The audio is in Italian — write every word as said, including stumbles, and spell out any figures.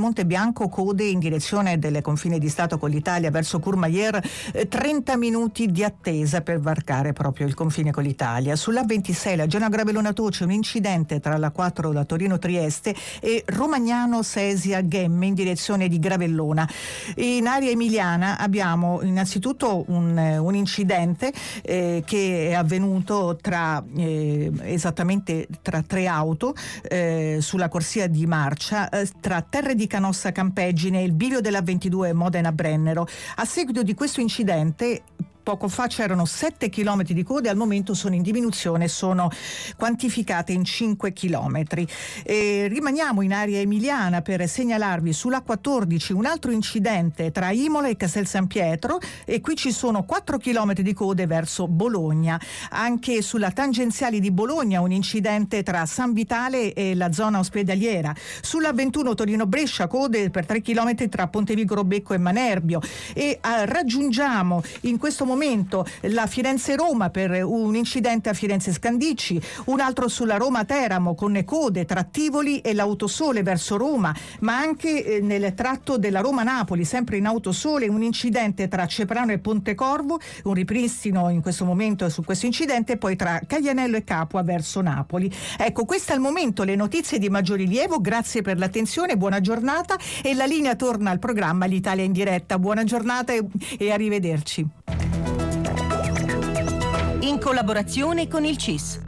Monte Bianco, code in direzione delle confini di Stato con l'Italia verso Courmayeur, eh, trenta minuti di attesa per varcare proprio il confine con l'Italia. Sull'A ventisei la Genoa Gravellona Toce, un incidente tra la quattro da Torino Trieste e Romagnano Sesia Ghemme in direzione di Gravellona. In area emiliana abbiamo innanzitutto un, un incidente eh, che è avvenuto tra eh, esattamente tra tre auto eh, sulla corsia di marcia eh, tra Terre di Canossa Campeggine e il bivio della ventidue Modena Brennero. A seguito di questo incidente poco fa c'erano sette chilometri di code, al momento sono in diminuzione, sono quantificate in cinque chilometri. E rimaniamo in area emiliana per segnalarvi sull'A quattordici un altro incidente tra Imola e Castel San Pietro, e qui ci sono quattro chilometri di code verso Bologna. Anche sulla tangenziale di Bologna un incidente tra San Vitale e la zona ospedaliera. Sull'A ventuno Torino-Brescia code per tre chilometri tra Pontevico Becco e Manerbio, e eh, raggiungiamo in questo momento momento la Firenze-Roma per un incidente a Firenze Scandicci, un altro sulla Roma-Teramo con code tra Tivoli e l'Autosole verso Roma, ma anche eh, nel tratto della Roma-Napoli, sempre in Autosole, un incidente tra Ceprano e Pontecorvo, un ripristino in questo momento su questo incidente, e poi tra Caglianello e Capua verso Napoli. Ecco, queste al momento le notizie di maggior rilievo. Grazie per l'attenzione, buona giornata, e la linea torna al programma L'Italia in diretta. Buona giornata e, e arrivederci. In collaborazione con il C I S.